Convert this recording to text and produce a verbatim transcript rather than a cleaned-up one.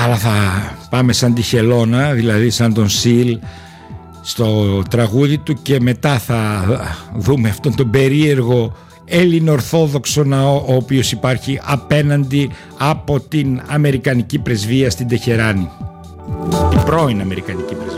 αλλά θα πάμε σαν τη Χελώνα, δηλαδή σαν τον Σιλ στο τραγούδι του, και μετά θα δούμε αυτόν τον περίεργο Έλληνο-ορθόδοξο ναό ο οποίος υπάρχει απέναντι από την Αμερικανική πρεσβεία στην Τεχεράνη, η πρώην Αμερικανική πρεσβεία.